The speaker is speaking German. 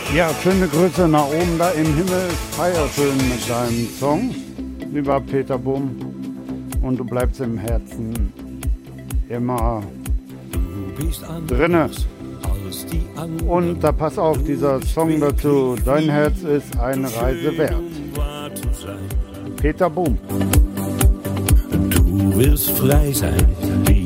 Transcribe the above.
Ja, schöne Grüße nach oben da im Himmel. Feier schön mit seinem Song, lieber Peter Bohm. Und du bleibst im Herzen immer drinne. Und da pass auf, dieser Song dazu. Dein Herz ist eine Reise wert. Peter Bohm. Du wirst frei sein, wie